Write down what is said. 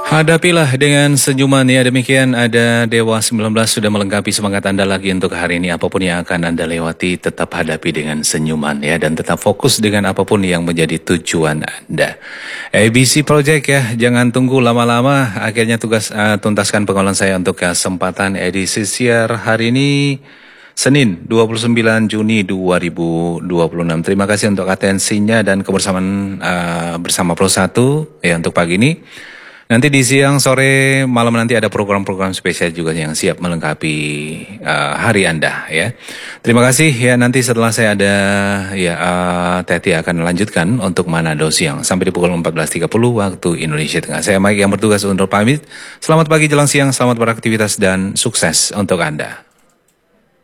Hadapilah dengan senyuman ya, demikian ada Dewa 19 sudah melengkapi semangat Anda lagi untuk hari ini. Apapun yang akan Anda lewati, tetap hadapi dengan senyuman ya, dan tetap fokus dengan apapun yang menjadi tujuan Anda. ABC Project ya, jangan tunggu lama-lama, akhirnya tuntaskan pengolahan saya untuk kesempatan edisi siar hari ini. Senin 29 Juni 2026. Terima kasih untuk atensinya dan kebersamaan bersama Pro 1 ya untuk pagi ini. Nanti di siang, sore, malam nanti ada program-program spesial juga yang siap melengkapi hari Anda ya. Terima kasih ya, nanti setelah saya ada ya Teti akan melanjutkan untuk Manado siang sampai di pukul 14.30 waktu Indonesia Tengah. Saya Mike yang bertugas untuk pamit. Selamat pagi jelang siang, selamat beraktivitas dan sukses untuk Anda.